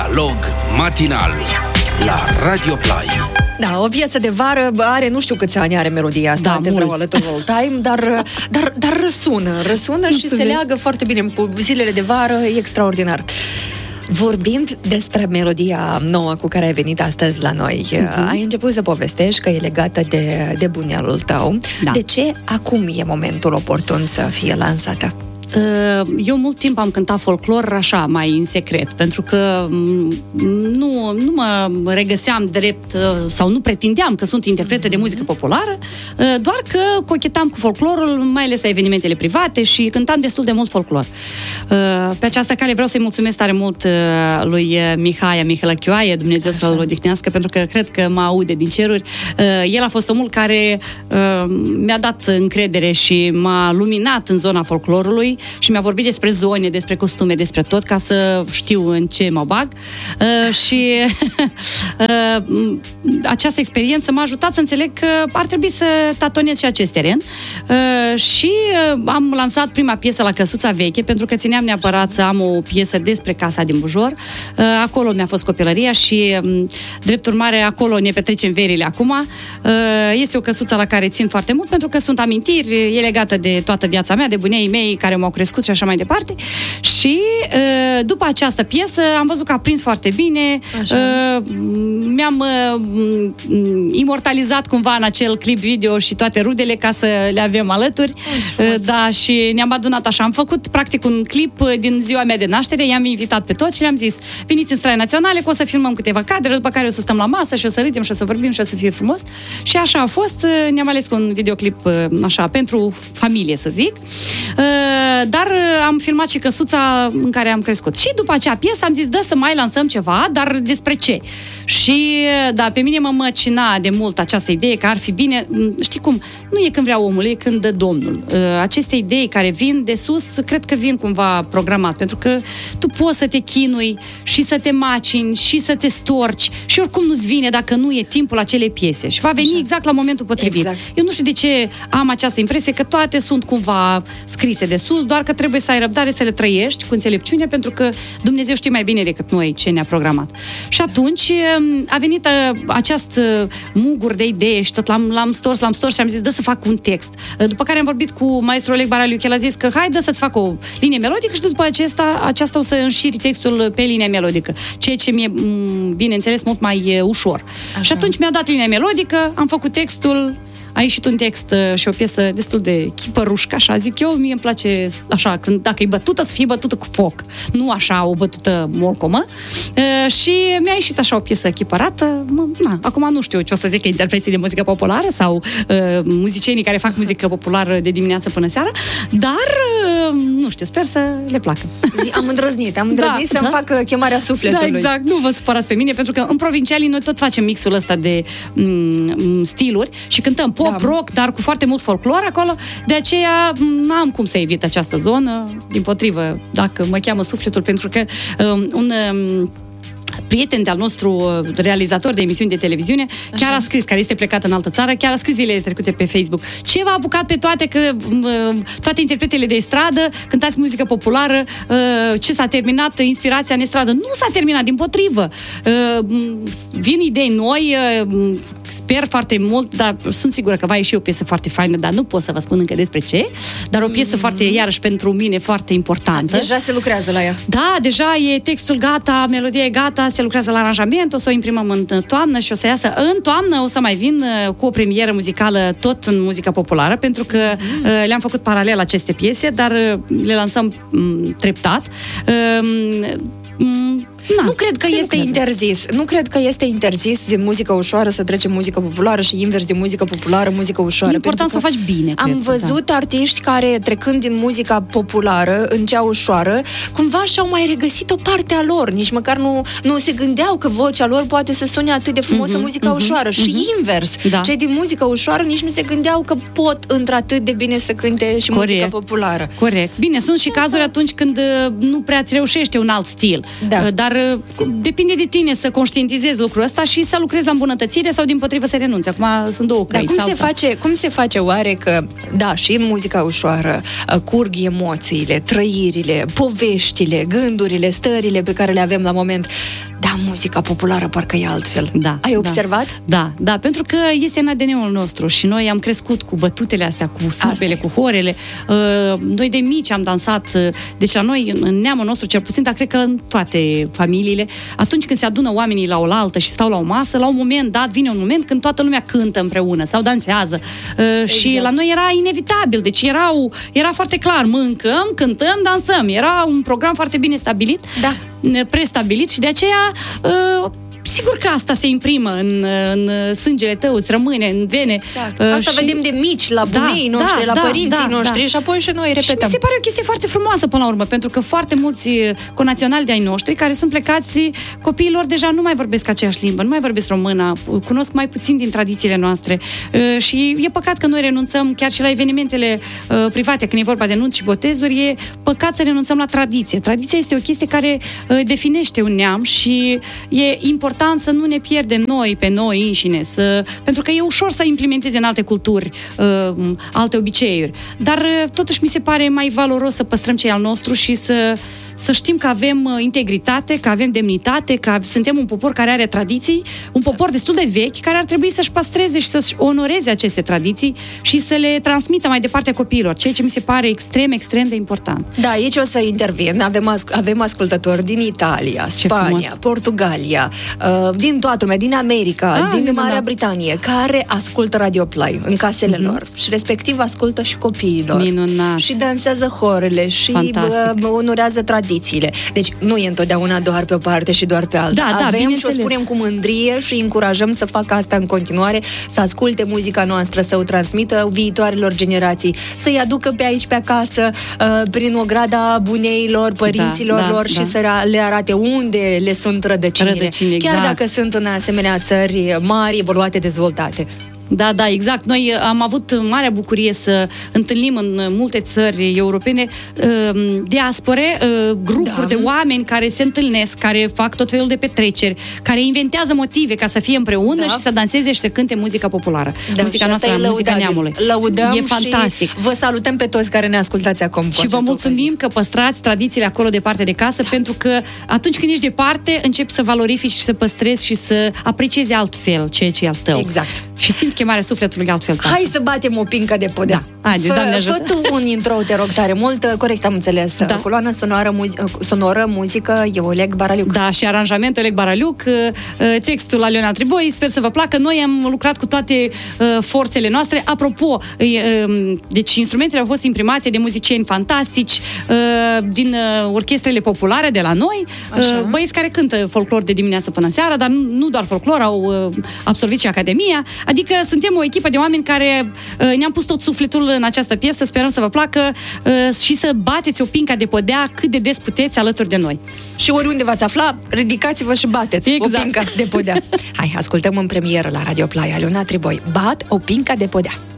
Dialog matinal la Radio Play. Da, o piesă de vară are, nu știu câți ani are melodia asta, da, de vreau alături all time, dar răsună și se leagă foarte bine cu zilele de vară, e extraordinar. Vorbind despre melodia nouă cu care ai venit astăzi la noi, ai început să povestești că e legată de bunelul tău. Da. De ce acum e momentul oportun să fie lansată? Eu mult timp am cântat folclor așa, mai în secret, pentru că nu mă regăseam drept sau nu pretindeam că sunt interpretă de muzică populară, doar că cochetam cu folclorul, mai ales la evenimentele private și cântam destul de mult folclor. Pe această cale vreau să-i mulțumesc tare mult lui Mihai Mihălăchioaie, Dumnezeu să-l odihnească, pentru că cred că mă aude din ceruri. El a fost omul care mi-a dat încredere și m-a luminat în zona folclorului și mi-a vorbit despre zone, despre costume, despre tot, ca să știu în ce mă bag. Și această experiență m-a ajutat să înțeleg că ar trebui să tatonez și acest teren. Și am lansat prima piesă la Căsuța Veche, pentru că țineam neapărat să am o piesă despre casa din Bujor. Acolo mi-a fost copilăria și, drept urmare, acolo ne petrecem verile acum. Este o căsuță la care țin foarte mult, pentru că sunt amintiri, e legată de toată viața mea, de bunei mei care m-au crescut și așa mai departe. Și după această piesă am văzut că a prins foarte bine. Mi-am imortalizat cumva în acel clip video și toate rudele ca să le avem alături. Da, și ne-am adunat așa. Am făcut practic un clip din ziua mea de naștere, i-am invitat pe toți și le-am zis: veniți în Straia Naționale, că o să filmăm câteva cadre, după care o să stăm la masă și o să râdem și o să vorbim și o să fie frumos. Și așa a fost. Ne-am ales cu un videoclip așa, pentru familie, să zic. Dar am filmat și căsuța în care am crescut. Și după acea piesă am zis: să mai lansăm ceva, dar despre ce? Și da, pe mine mă măcina de mult această idee că ar fi bine, știi cum, nu e când vrea omul, e când dă Domnul. Aceste idei care vin de sus, cred că vin cumva programat, pentru că tu poți să te chinui și să te macini și să te storci și oricum nu-ți vine dacă nu e timpul acelei piese și va veni exact la momentul potrivit. Exact. Eu nu știu de ce am această impresie că toate sunt cumva scrise de sus, doar că trebuie să ai răbdare să le trăiești cu înțelepciune, pentru că Dumnezeu știe mai bine decât noi ce ne-a programat. Și atunci a venit acest mugur de idee și tot l-am stors și am zis: să fac un text. După care am vorbit cu maestrul Oleg Baraliu, el a zis că hai, să-ți fac o linie melodică și după aceasta o să înșiri textul pe linia melodică, ceea ce mi-e, bineînțeles, mult mai ușor. Așa. Și atunci mi-a dat linia melodică, am făcut textul. A ieșit un text și o piesă destul de chipărușcă, așa zic eu. Mie îmi place așa, când, dacă e bătută, să fie bătută cu foc, nu așa o bătută morcomă. Și mi-a ieșit așa o piesă chipărată. Acum nu știu ce o să zic interpreții de muzică populară sau muzicienii care fac muzică populară de dimineață până seara, dar nu știu, sper să le placă. Am îndrăznit să-mi fac chemarea sufletului. Da, exact, nu vă supărați pe mine, pentru că în Provincialii noi tot facem mixul ăsta de stiluri și cântăm pop, rock, dar cu foarte mult folclor acolo, de aceea n-am cum să evit această zonă, dimpotrivă, dacă mă cheamă sufletul, pentru că un prieten de-al nostru, realizator de emisiuni de televiziune, chiar a scris, care este plecat în altă țară, chiar a scris zilele trecute pe Facebook: ce v-a apucat pe toate, că toate interpretele de estradă cântați muzică populară, ce s-a terminat inspirația în estradă? Nu s-a terminat, dimpotrivă. Vin idei noi, sper foarte mult, dar sunt sigură că va ieși o piesă foarte faină, dar nu pot să vă spun încă despre ce, dar o piesă foarte, iarăși pentru mine, foarte importantă. Deja se lucrează la ea. Da, deja e textul gata, melodia e gata, se lucrează la aranjament, o să o imprimăm în toamnă și o să iasă în toamnă. O să mai vin cu o premieră muzicală tot în muzică populară, pentru că le-am făcut paralel aceste piese, dar le lansăm treptat. Nu cred că este interzis. Nu cred că este interzis din muzică ușoară să trecem muzică populară și invers, din muzică populară muzică ușoară. E important să o faci bine. Am văzut artiști care, trecând din muzica populară în cea ușoară, cumva și-au mai regăsit o parte a lor. Nici măcar nu se gândeau că vocea lor poate să sune atât de frumos în muzica ușoară. Și invers. Da. Cei din muzică ușoară nici nu se gândeau că pot într-atât de bine să cânte și muzică populară. Corect. Bine, sunt și cazuri atunci când nu prea-ți reușește un alt stil. Da. Dar depinde de tine să conștientizezi lucrul ăsta și să lucrezi la îmbunătățire sau dimpotrivă să renunți. Acum sunt două căi. Cum se face oare că, da, și în muzica ușoară curg emoțiile, trăirile, poveștile, gândurile, stările pe care le avem la moment, Da, muzica populară parcă e altfel. Da. Ai observat? Da, pentru că este în ADN-ul nostru și noi am crescut cu bătutele astea, cu sârbele, cu horele. Noi de mici am dansat, deci la noi, în neamul nostru cel puțin, dar cred că în toate familiile, atunci când se adună oamenii la oaltă și stau la o masă, la un moment dat vine un moment când toată lumea cântă împreună sau dansează. Și la noi era inevitabil, deci era foarte clar, mâncăm, cântăm, dansăm. Era un program foarte bine stabilit, prestabilit și de aceea sigur că asta se imprimă în sângele tău, îți rămâne în vene. Exact. Asta vedem de mici, la bunei noștri, la părinții noștri și apoi și noi repetăm. Și mi se pare o chestie foarte frumoasă până la urmă, pentru că foarte mulți conaționali de ai noștri care sunt plecați, copiilor deja nu mai vorbesc aceeași limbă, nu mai vorbesc româna, cunosc mai puțin din tradițiile noastre și e păcat că noi renunțăm chiar și la evenimentele private, când e vorba de nunți și botezuri, e păcat să renunțăm la tradiție. Tradiția este o chestie care definește un neam și e important să nu ne pierdem noi pe noi înșine, pentru că e ușor să implementezi în alte culturi alte obiceiuri. Dar totuși mi se pare mai valoros să păstrăm ce e al nostru și să știm că avem integritate, că avem demnitate, că suntem un popor care are tradiții, un popor destul de vechi, care ar trebui să-și păstreze și să-și onoreze aceste tradiții și să le transmită mai departe copiilor, ceea ce mi se pare extrem, extrem de important. Da, aici o să intervin. Avem ascultători din Italia, Spania, Portugalia, din toată lumea, din America, din Marea Britanie, care ascultă Radio Play în casele lor și respectiv ascultă și copiilor. Minunat. Și dansează horele și onorează tradițiile. Deci nu e întotdeauna doar pe o parte și doar pe alta. Avem și o spunem cu mândrie și încurajăm să facă asta în continuare, să asculte muzica noastră, să o transmită viitoarelor generații, să-i aducă pe aici, pe acasă, prin ograda buneilor, părinților lor și să le arate unde le sunt rădăcinile. Chiar dacă sunt în asemenea țări mari, evoluate, dezvoltate. Da, exact. Noi am avut marea bucurie să întâlnim în multe țări europene diaspore, grupuri de oameni care se întâlnesc, care fac tot felul de petreceri, care inventează motive ca să fie împreună și să danseze și să cânte muzica populară. Muzica noastră, muzica neamului. Lăudăm e fantastic. Și vă salutăm pe toți care ne ascultați acum. Și vă mulțumim că păstrați tradițiile acolo departe de casă, pentru că atunci când ești departe, începi să valorifici și să păstrezi și să apreciezi altfel ceea ce e al tău. Exact. Și simți chemarea sufletului altfel. Hai să batem o pincă de podea. Fă tu un intro, te rog tare mult. Corect, am înțeles. Coloana sonoră, muzică, e Oleg Baraliuc. Da, și aranjament Oleg Baraliuc, textul Aliona Triboi. Sper să vă placă. Noi am lucrat cu toate forțele noastre. Apropo, deci instrumentele au fost imprimate de muzicieni fantastici din orchestrele populare de la noi. Băieți care cântă folclor de dimineață până seara, dar nu doar folclor, au absolvit și Academia. Adică suntem o echipă de oameni care ne-am pus tot sufletul în această piesă, sperăm să vă placă și să bateți o pinca de podea cât de des puteți alături de noi. Și oriunde v-ați afla, ridicați-vă și bateți o pinca de podea. Hai, ascultăm în premieră la Radio Play Aliona Triboi. Bat o pinca de podea.